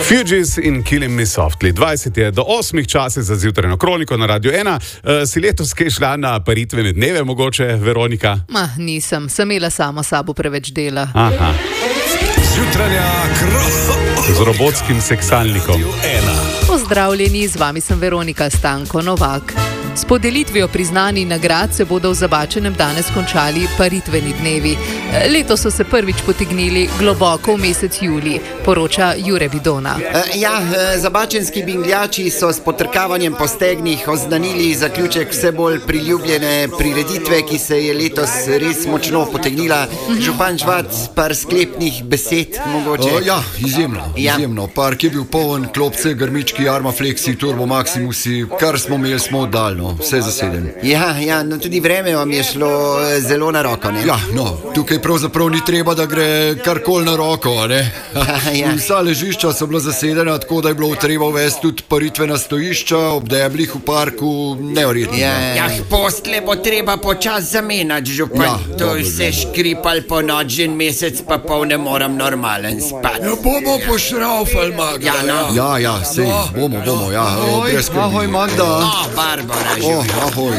Fugees in Killing Me Softly. 20 je do 8 čas za zjutrajno kroniko na Radio 1. Si letos kaj šla na paritvene dneve, mogoče, Veronika? Nisem, sem imela sama sabo preveč dela. Aha. Zjutranja Z robotskim seksalnikom. Pozdravljeni, z vami sem Veronika Stanko Novak. S podelitvijo priznanj in nagrad se bodo v Zabačenem danes končali paritveni dnevi. Letos so se prvič potegnili globoko v mesec julij, poroča Jure Vidona. Zabačenski bingljači so s potrkavanjem po stegnih oznanili zaključek vse bolj priljubljene prireditve, ki se je letos res močno potegnila. Župan Žvat, par sklepnih besed mogoče. Izjemno. Park je bil poln, klopce, grmički, Arma Flexi, Turbo Maximusi, kar smo imeli, smo oddalno. Vse zaseden. No tudi vreme vam je šlo zelo na roko, ne? Tukaj pravzaprav ni treba, da gre karkoli na roko, ne? Vsa ležišča so bila zasedena, tako da je bilo treba uvesti tudi paritvena stojišča ob deblih v parku, neverjetno. Postle bo treba počas zamenjati, župan. To se škripal po noč in mesec pa pol ne moram normalen spati. Bomo pošraufali, Magda. Sej, bomo, brez skrbi. Ahoj, Magda. Barbara. Ahoj.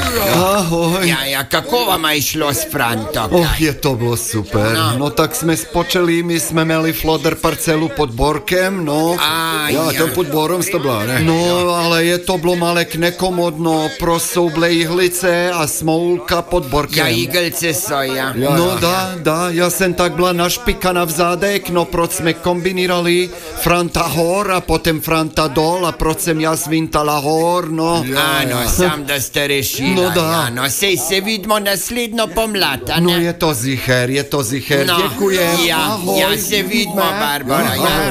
Kako vam je šlo s Frantom? Je to bilo super. Tak sme spočeli, my sme imeli floder parcelu pod Borkem, Tam pod Borom sta bila, ne? Ale je to bilo malek nekomodno, prosto bile iglice a smolka pod Borkem. Iglice so, Da, ja sem tak bila našpikana v zadek, proč sme kombinirali Franta hor a potem Franta dol a proč sem jaz vintala hor, sam da ste rešili. Sej se vidimo naslednjo pomlad, je to ziher. Děkujem. Se vidimo, Barbara.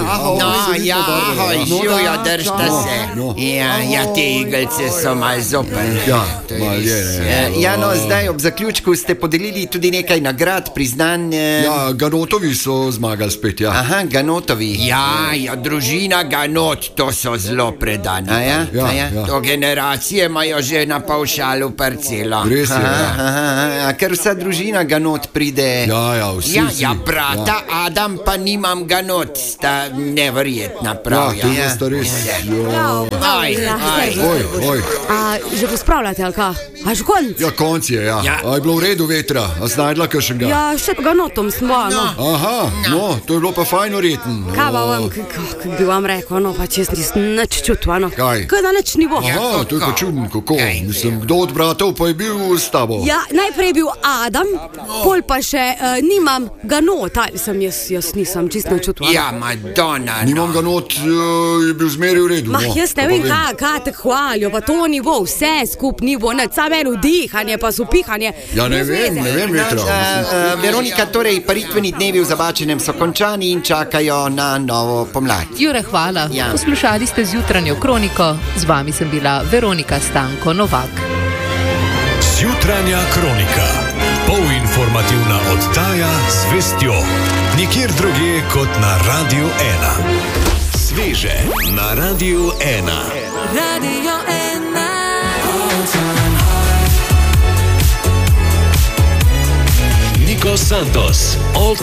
Ahoj, živijo, držite se. Te iglice so mal zopen. Mal je, ne. Zdaj ob zaključku ste podelili tudi nekaj nagrad, priznanj. Ganotovi so zmagali spet, Aha, Ganotovi. Družina Ganot, to so zelo predani. To generacije imajo že na pavšalu parcelo. Res je, Ker vsa družina Ganot pride. Vsi. Brata Adam pa nimam Ganot, sta neverjetna prav. To sta res. Oj. Že pospravljate, ali kaj? A že konc? Konc je, A je bilo v redu vetra? A snajdla kakšnega? Še Ganotom smo, Aha, to je bilo pa fajno reten. Kaj vam, kako bi vam rekel, pa če nisem nič čutil, Kaj? Kaj da nič ni bo. To je pa čudno, kako? Kdo od bratov pa je bil s tabo? Najprej je bil Adam, pol pa še nimam Ganot, ali sem jaz nisem čisto čutil. Madonna. Nimam Ganot, je bil zmeri v redu. Jaz ne vem, kaj te hvalijo, pa to ni bo, vse skup ni bo, samo eno dihanje, pa supihanje. Ne vem vetra. Veronika, torej paritveni dnevi v Zabačenem so končani in čakajo na novo pomlad. Jure, hvala. Poslušali ste zjutranjo kroniko, z vami sem bila Veronika Stanko Novak. Zjutranja kronika. Polinformativna oddaja z vestjo. Nikjer drugje kot na Radio 1. Sveže na Radio 1. Radio 1. Nico Santos.